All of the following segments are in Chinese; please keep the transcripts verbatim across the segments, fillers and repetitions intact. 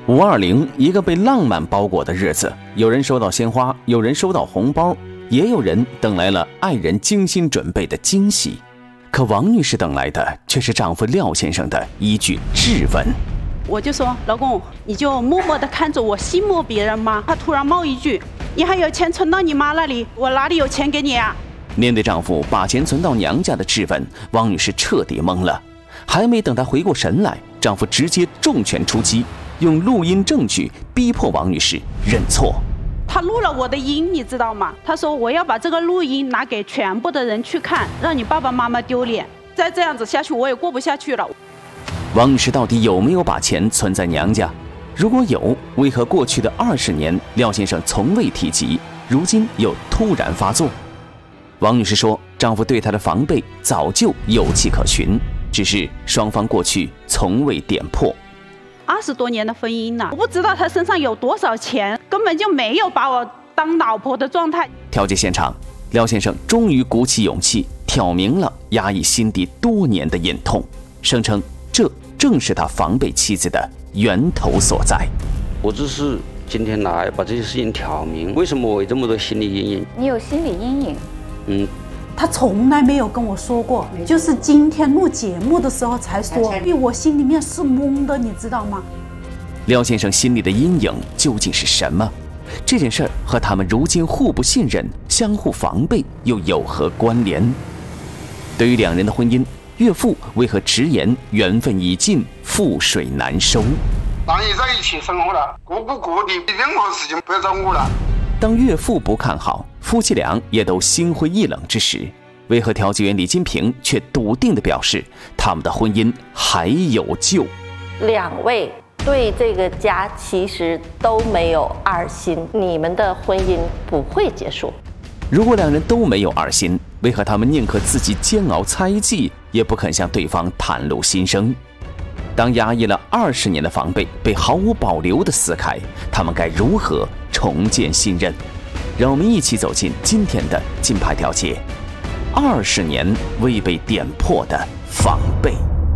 五二零，一个被浪漫包裹的日子，有人收到鲜花，有人收到红包，也有人等来了爱人精心准备的惊喜。可王女士等来的却是丈夫廖先生的一句质问。 我就说，老公，你就默默地看着我，心默别人吗？他突然冒一句，你还有钱存到你妈那里，我哪里有钱给你啊？ 面对丈夫把钱存到娘家的质问，王女士彻底懵了。还没等她回过神来，丈夫直接重拳出击，用录音证据逼迫王女士认错。 他录了我的音，你知道吗？他说我要把这个录音拿给全部的人去看，让你爸爸妈妈丢脸。再这样子下去，我也过不下去了。 王女士到底有没有把钱存在娘家？如果有，为何过去的二十年廖先生从未提及，如今又突然发作？王女士说，丈夫对她的防备早就有迹可循，只是双方过去从未点破。 二十多年的婚姻了，我不知道他身上有多少钱，根本就没有把我当老婆的状态。 调解现场，廖先生终于鼓起勇气，挑明了压抑心底多年的隐痛，声称这正是他防备妻子的源头所在。 我只是今天来把这些事情挑明，为什么我有这么多心理阴影？ 你有心理阴影？ 嗯。 他从来没有跟我说过，就是今天录节目的时候才说，因为我心里面是懵的，你知道吗？ 廖先生心里的阴影究竟是什么？这件事儿和他们如今互不信任、相互防备又有何关联？对于两人的婚姻，岳父为何直言缘分已尽，覆水难收？ 当你在一起生活了，过不过的任何事情不要找我了。 当岳父不看好，夫妻俩也都心灰意冷之时，为何调解员李金平却笃定地表示他们的婚姻还有救？ 两位对这个家其实都没有二心，你们的婚姻不会结束。 如果两人都没有二心，为何他们宁可自己煎熬猜忌，也不肯向对方袒露心声？当压抑了二十年的防备被毫无保留地撕开，他们该如何重建信任？让我们一起走进今天的金牌调解，二十年未被点破的防备。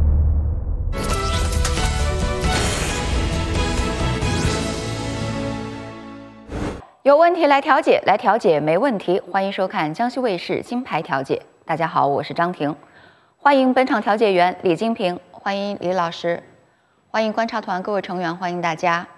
有问题来调解，来调解没问题。欢迎收看江西卫视金牌调解。大家好，我是张婷，欢迎本场调解员李金平，欢迎李老师，欢迎观察团各位成员，欢迎大家。